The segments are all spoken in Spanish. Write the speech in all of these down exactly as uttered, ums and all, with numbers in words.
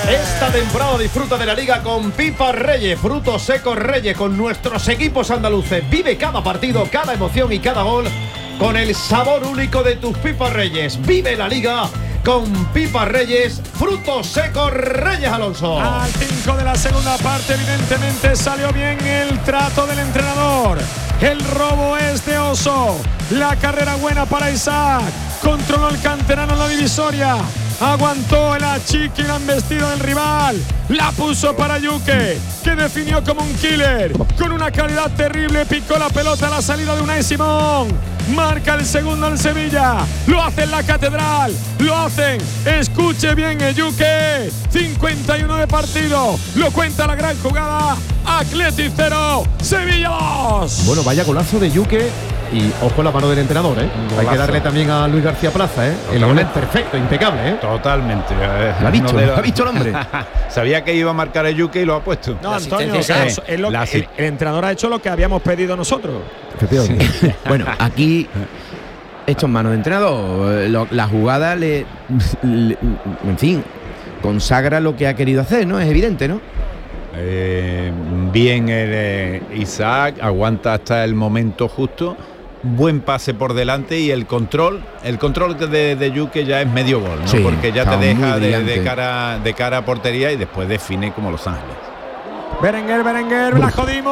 Esta temporada disfruta de la Liga con Pipas Reyes, frutos secos Reyes, con nuestros equipos andaluces. Vive cada partido, cada emoción y cada gol con el sabor único de tus Pipas Reyes. Vive la Liga con Pipas Reyes, frutos secos Reyes, Alonso. Al cinco de la segunda parte, evidentemente salió bien el trato del entrenador. El robo es de Oso. La carrera buena para Isaac. Controló el canterano en la divisoria. Aguantó el achique y la embestida del rival. La puso para Yuke, que definió como un killer. Con una calidad terrible, picó la pelota a la salida de Unai Simón. Marca el segundo en Sevilla. Lo hace en la Catedral. Lo hacen. Escuche bien, Yuke. cincuenta y uno de partido. Lo cuenta la gran jugada. Athletic cero, Sevilla dos. Bueno, vaya golazo de Yuke. Y ojo la mano del entrenador, ¿eh? Hay que darle también a Luis García Plaza, ¿eh? El gol es perfecto, impecable, ¿eh? Totalmente. ¿Lo ha dicho? No, ¿lo ha dicho el hombre? Sabía que iba a marcar el Yuke y lo ha puesto. No, Antonio, o sea, es lo que, el, el entrenador ha hecho lo que habíamos pedido nosotros. Efectivamente. Sí. Bueno, aquí esto es mano de entrenador. Lo, la jugada le, le, en fin, consagra lo que ha querido hacer, ¿no? Es evidente, ¿no? Eh, bien el eh, Isaac, aguanta hasta el momento justo. Buen pase por delante y el control, el control de, de Yuke ya es medio gol, ¿no? Sí, porque ya te deja de, de cara de cara a portería y después define como Los Ángeles. Berenguer, Berenguer, Uf. La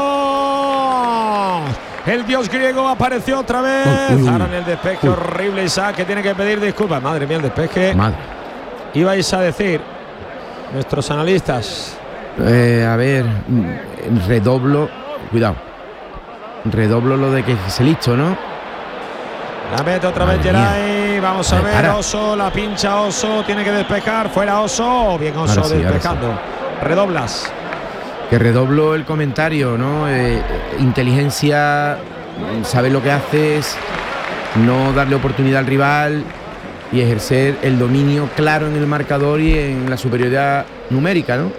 jodimos. El dios griego apareció otra vez. Uh, uh, Ahora en el despeje uh. horrible Isaac, que tiene que pedir disculpas. Madre mía, el despeje. Madre. Ibais a decir nuestros analistas. Eh, a ver, redoblo, cuidado. Redoblo lo de que esté listo, ¿no? La mete otra vez Geray. Vamos a ver, para. Oso, la pincha Oso, tiene que despejar. Fuera Oso, bien Oso sí, despejando. Sí. Redoblas. Que redoblo el comentario, ¿no? Eh, inteligencia, saber lo que haces, no darle oportunidad al rival y ejercer el dominio claro en el marcador y en la superioridad numérica, ¿no?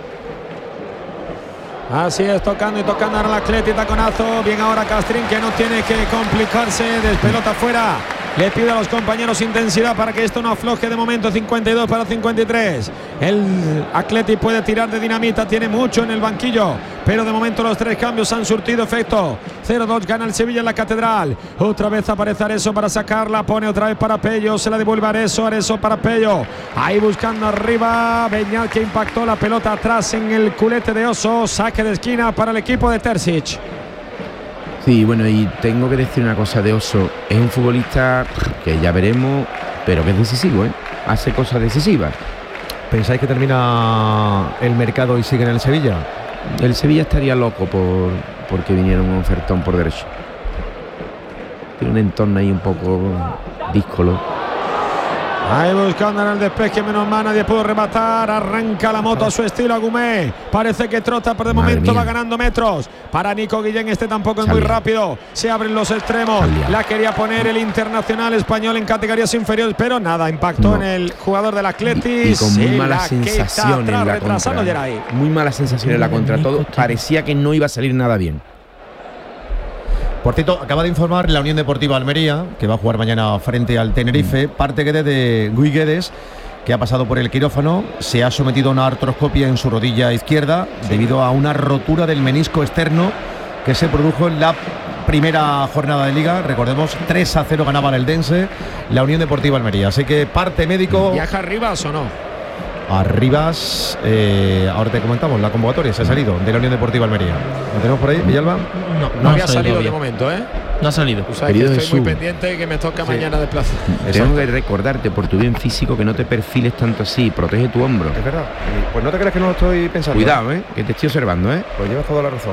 Así es, tocando y tocando ahora la Athletic, taconazo. Bien ahora Castrín, que no tiene que complicarse. Despelota fuera. Le pide a los compañeros intensidad para que esto no afloje de momento. cincuenta y dos para cincuenta y tres. El Athletic puede tirar de dinamita. Tiene mucho en el banquillo, pero de momento los tres cambios han surtido efecto. cero dos gana el Sevilla en la Catedral. Otra vez aparece Areso para sacarla. Pone otra vez para Pello. Se la devuelve Areso. Areso para Pello. Ahí buscando arriba. Beñat, que impactó la pelota atrás en el culete de Oso. Saque de esquina para el equipo de Terzic. Sí, bueno, y tengo que decir una cosa de Oso. Es un futbolista que ya veremos, pero que es decisivo, ¿eh? Hace cosas decisivas. ¿Pensáis que termina el mercado y sigue en el Sevilla? El Sevilla estaría loco por porque viniera un ofertón por derecho. Tiene un entorno ahí un poco díscolo. Ahí buscando en el despeje, menos mal, nadie pudo rematar. Arranca la moto a su estilo Agumé. Parece que trota, pero de Madre momento mía. Va ganando metros. Para Nico Guillén, este tampoco es Salía. Muy rápido. Se abren los extremos. Salía. La quería poner el internacional español en categorías inferiores, pero nada, impactó no. en el jugador del Athletic. Y, y con muy mala sensación en la contra. Muy mala sensación en la contra. Todo parecía que no iba a salir nada bien. Por cierto, acaba de informar la Unión Deportiva Almería, que va a jugar mañana frente al Tenerife, parte que de Guy Guedes, que ha pasado por el quirófano, se ha sometido a una artroscopia en su rodilla izquierda debido a una rotura del menisco externo que se produjo en la primera jornada de Liga. Recordemos, tres a cero ganaba el Eldense, la Unión Deportiva Almería. Así que parte médico. ¿Viaja Rivas o no? Arribas, eh, ahora te comentamos, la convocatoria se ha salido de la Unión Deportiva Almería. ¿Lo tenemos por ahí, Villalba? No, no, no había salido bien. De momento, ¿eh? No ha salido. Tú sabes que estoy Jesús. Muy pendiente y que me toca sí. mañana de plaza. Tengo que recordarte por tu bien físico que no te perfiles tanto así, protege tu hombro. Es verdad. Pues no te creas que no lo estoy pensando. Cuidado, ¿eh? Que te estoy observando, ¿eh? Pues llevas toda la razón.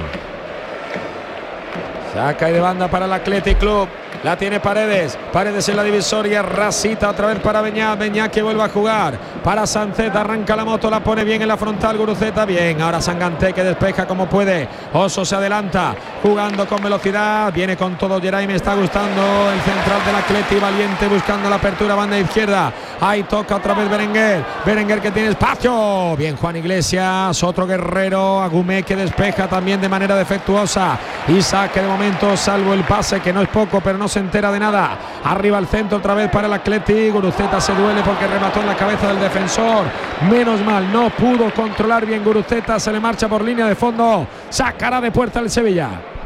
Saca de banda para el Athletic Club. La tiene Paredes. Paredes en la divisoria. Rasita otra vez para Beñat. Beñat que vuelve a jugar. Para Sancet. Arranca la moto. La pone bien en la frontal. Guruceta. Bien. Ahora Sanganté que despeja como puede. Oso se adelanta. Jugando con velocidad. Viene con todo Geray. Me está gustando el central del Athletic. Valiente buscando la apertura. Banda izquierda. Ahí toca otra vez Berenguer. Berenguer que tiene espacio. Bien Juan Iglesias. Otro guerrero. Agumé que despeja también de manera defectuosa. Isaac que de momento momento, salvo el pase, que no es poco, pero no se entera de nada. Arriba al centro otra vez para el Atleti. Guruceta se duele porque remató en la cabeza del defensor. Menos mal, no pudo controlar bien Guruceta. Se le marcha por línea de fondo. Sacará de puerta el Sevilla.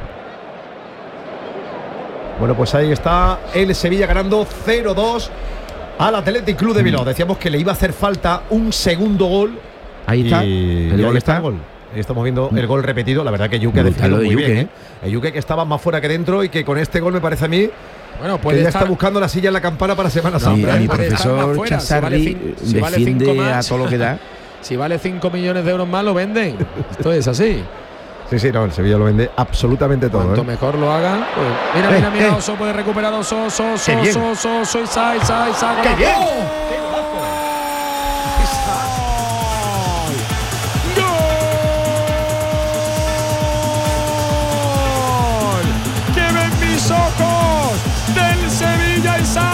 Bueno, pues ahí está el Sevilla ganando cero dos al Athletic Club de Bilbao. Decíamos que le iba a hacer falta un segundo gol. Ahí está. Y el y gol ahí está. el gol. Estamos viendo el gol repetido. La verdad que Yuke ha Brutal definido lo de muy Yuke, bien. ¿eh? El Yuke que estaba más fuera que dentro y que con este gol me parece a mí Bueno, que puede ya estar está buscando la silla en la campana para Semana Sí, Santa. a mi puede estar más profesor fuera, si vale Chazarri cin- si vale defiende cinco a más. todo lo que da. Si vale cinco millones de euros más, lo venden. Esto es así. Sí, sí, no, el Sevilla lo vende absolutamente todo. Cuanto ¿eh? mejor lo hagan, pues mira, Eh, mira, mira, eh. Oso puede recuperar Oso, Oso, Oso, ¡Qué bien! Oso, Oso, Oso, Isaac, Isaac, Isaac. ¡Qué ¡Gol! bien! ¡Gol! ¡Que ven mis ojos del Sevilla, Isaac!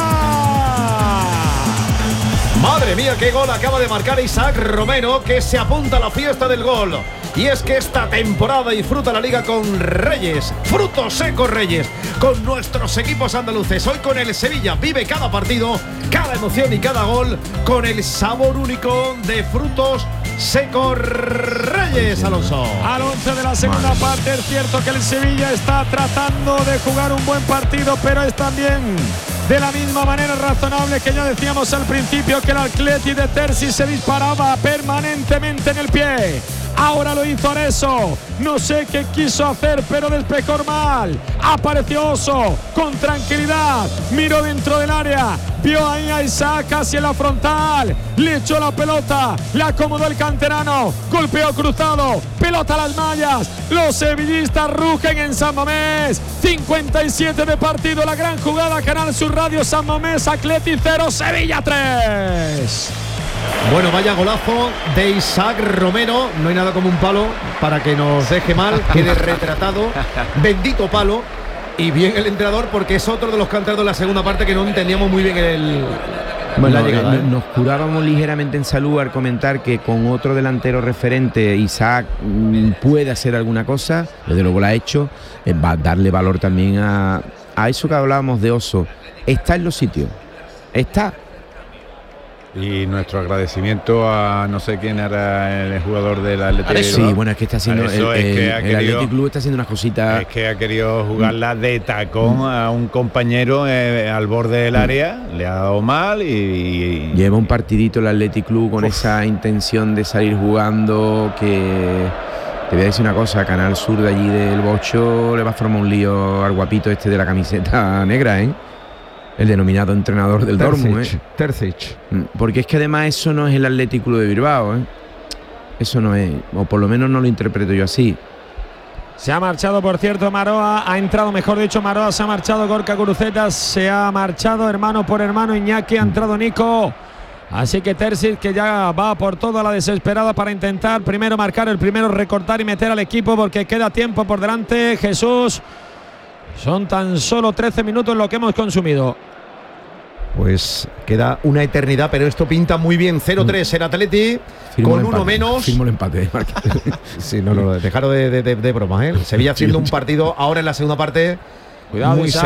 Madre mía, qué gol acaba de marcar Isaac Romero, que se apunta a la fiesta del gol. Y es que esta temporada disfruta la liga con Reyes, frutos secos Reyes, con nuestros equipos andaluces. Hoy con el Sevilla vive cada partido, cada emoción y cada gol con el sabor único de frutos secos Reyes, Alonso. Al once de la segunda parte, es cierto que el Sevilla está tratando de jugar un buen partido, pero es también de la misma manera razonable que ya decíamos al principio, que el Atleti de Terzi se disparaba permanentemente en el pie. Ahora lo hizo Areso, no sé qué quiso hacer, pero despejó mal. Apareció Oso con tranquilidad, miró dentro del área, vio ahí a Isaac casi en la frontal, le echó la pelota, le acomodó el canterano, golpeó cruzado, pelota a las mallas. Los sevillistas rugen en San Mamés. cincuenta y siete de partido, la gran jugada, Canal Sur Radio, San Mamés, Atleti cero, Sevilla tres. Bueno, vaya golazo de Isaac Romero. No hay nada como un palo para que nos deje mal, quede retratado. Bendito palo. Y bien el entrenador, porque es otro de los canteranos de la segunda parte que no entendíamos muy bien el, Bueno, la llegada. eh, ¿eh? nos curábamos ligeramente en salud al comentar que con otro delantero referente, Isaac mm, puede hacer alguna cosa, desde luego lo ha hecho. Eh, va a darle valor también a, a eso que hablábamos de Oso. Está en los sitios, está. Y nuestro agradecimiento a no sé quién era el jugador del Atlético. de Sí, Bilbao. bueno, es que está haciendo el, Areso es el, que ha el querido- Athletic Club está haciendo unas cositas. Es que ha querido jugarla de tacón a un compañero eh, al borde del área, le ha dado mal y, y- Lleva un partidito el Athletic Club con esa intención de salir jugando, que te voy a decir una cosa, Canal Sur de allí del Bocho le va a formar un lío al guapito este de la camiseta negra, ¿eh? El denominado entrenador del Dortmund, ¿eh? Terzic. Porque es que además eso no es el Athletic Club de Bilbao, ¿eh? Eso no es, o por lo menos no lo interpreto yo así. Se ha marchado, por cierto, Maroa, ha entrado, mejor dicho, Maroa, se ha marchado, Gorka Guruceta se ha marchado, hermano por hermano, Iñaki, ha entrado Nico. Así que Terzic, que ya va por toda la desesperada para intentar primero marcar, el primero recortar y meter al equipo, porque queda tiempo por delante. Jesús, son tan solo trece minutos lo que hemos consumido. Pues queda una eternidad, pero esto pinta muy bien. cero tres el Atleti, Firmo con el uno empate, menos. firmo el empate. Sí, no, no, dejaros de, de, de, de bromas, ¿eh? Sevilla haciendo un partido ahora en la segunda parte Cuidado, muy Isaac.